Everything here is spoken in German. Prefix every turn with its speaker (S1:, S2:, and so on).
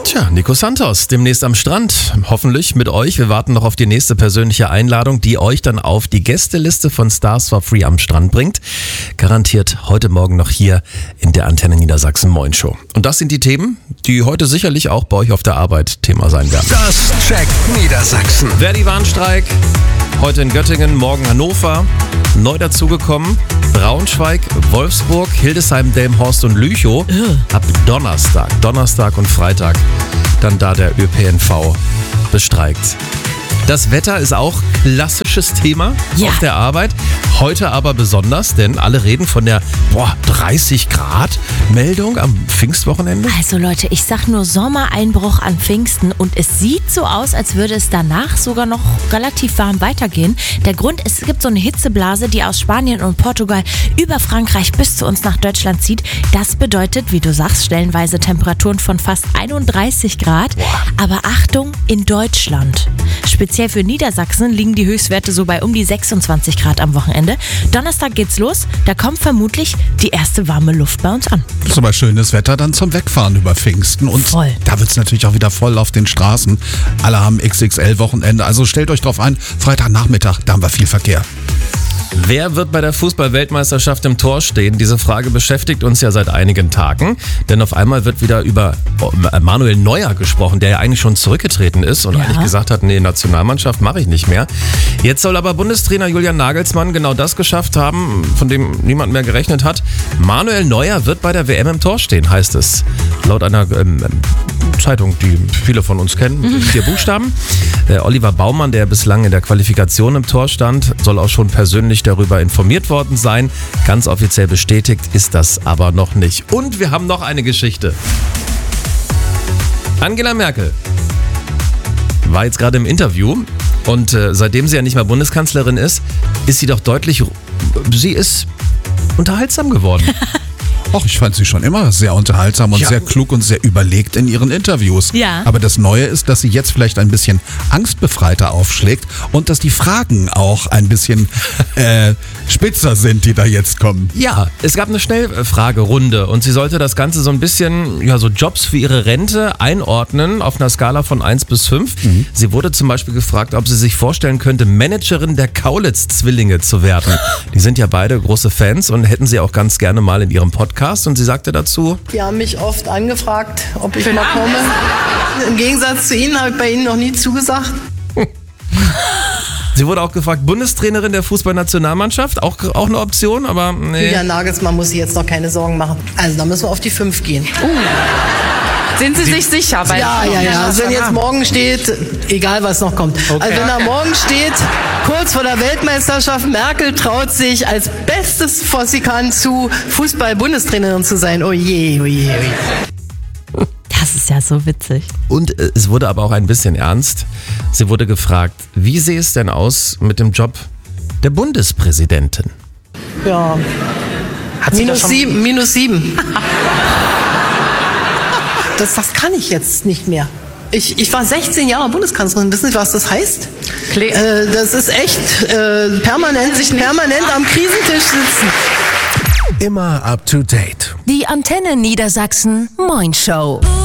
S1: Tja, Nico Santos, demnächst am Strand. Hoffentlich mit euch. Wir warten noch auf die nächste persönliche Einladung, die euch dann auf die Gästeliste von Stars for Free am Strand bringt. Garantiert heute Morgen noch hier in der Antenne Niedersachsen Moin Show. Und das sind die Themen, die heute sicherlich auch bei euch auf der Arbeit Thema sein werden.
S2: Das checkt Niedersachsen.
S1: Verdi-Warnstreik, heute in Göttingen, morgen Hannover. Neu dazugekommen Braunschweig, Wolfsburg, Hildesheim, Delmenhorst und Lüchow. Ab Donnerstag und Freitag dann da der ÖPNV bestreikt. Das Wetter ist auch klassisches Thema auf der Arbeit. Heute aber besonders, denn alle reden von der 30 Grad Meldung am Pfingstwochenende.
S3: Also Leute, ich sag nur Sommereinbruch an Pfingsten und es sieht so aus, als würde es danach sogar noch relativ warm weitergehen. Der Grund, es gibt so eine Hitzeblase, die aus Spanien und Portugal über Frankreich bis zu uns nach Deutschland zieht. Das bedeutet, wie du sagst, stellenweise Temperaturen von fast 31 Grad. Aber Achtung, in Deutschland. Speziell für Niedersachsen liegen die Höchstwerte so bei um die 26 Grad am Wochenende. Donnerstag geht's los, da kommt vermutlich die erste warme Luft bei uns an.
S4: Das ist aber schönes Wetter dann zum Wegfahren über Pfingsten. Und
S3: voll.
S4: Da wird es natürlich auch wieder voll auf den Straßen. Alle haben XXL-Wochenende, also stellt euch drauf ein, Freitagnachmittag, da haben wir viel Verkehr.
S1: Wer wird bei der Fußball-Weltmeisterschaft im Tor stehen? Diese Frage beschäftigt uns ja seit einigen Tagen. Denn auf einmal wird wieder über Manuel Neuer gesprochen, der ja eigentlich schon zurückgetreten ist und eigentlich gesagt hat, nee, Nationalmannschaft mache ich nicht mehr. Jetzt soll aber Bundestrainer Julian Nagelsmann genau das geschafft haben, von dem niemand mehr gerechnet hat. Manuel Neuer wird bei der WM im Tor stehen, heißt es. Laut einer Zeitung, die viele von uns kennen, mit 4 Buchstaben. Oliver Baumann, der bislang in der Qualifikation im Tor stand, soll auch schon persönlich darüber informiert worden sein. Ganz offiziell bestätigt ist das aber noch nicht. Und wir haben noch eine Geschichte. Angela Merkel war jetzt gerade im Interview und seitdem sie ja nicht mehr Bundeskanzlerin ist sie doch deutlich, sie ist unterhaltsam geworden.
S4: Och, ich fand sie schon immer sehr unterhaltsam und sehr klug und sehr überlegt in ihren Interviews.
S3: Ja.
S4: Aber das Neue ist, dass sie jetzt vielleicht ein bisschen angstbefreiter aufschlägt und dass die Fragen auch ein bisschen spitzer sind, die da jetzt kommen.
S1: Ja, es gab eine Schnellfragerunde und sie sollte das Ganze so ein bisschen, so Jobs für ihre Rente einordnen auf einer Skala von 1 bis 5. Sie wurde zum Beispiel gefragt, ob sie sich vorstellen könnte, Managerin der Kaulitz-Zwillinge zu werden. Die sind ja beide große Fans und hätten sie auch ganz gerne mal in ihrem Podcast. Und sie sagte dazu:
S5: Die haben mich oft angefragt, ob ich mal komme. Im Gegensatz zu Ihnen habe ich bei Ihnen noch nie zugesagt.
S1: Sie wurde auch gefragt, Bundestrainerin der Fußballnationalmannschaft, auch eine Option, aber nee.
S5: Julian Nagelsmann muss sich jetzt noch keine Sorgen machen. Also da müssen wir auf die 5 gehen.
S6: Sind Sie sich sicher?
S5: Ja. Also wenn jetzt morgen steht, egal was noch kommt. Okay. Also wenn da morgen steht, kurz vor der Weltmeisterschaft, Merkel traut sich als bestes, was sie kann, zu Fußball-Bundestrainerin zu sein. Oh je, oh je, oh je.
S3: Das ist ja so witzig.
S1: Und es wurde aber auch ein bisschen ernst. Sie wurde gefragt, wie sehe es denn aus mit dem Job der Bundespräsidentin?
S5: Ja, minus 7. Das kann ich jetzt nicht mehr. Ich war 16 Jahre Bundeskanzlerin. Wissen Sie, was das heißt? Das ist echt permanent am Krisentisch sitzen.
S2: Immer up to date.
S7: Die Antenne Niedersachsen Moin Show.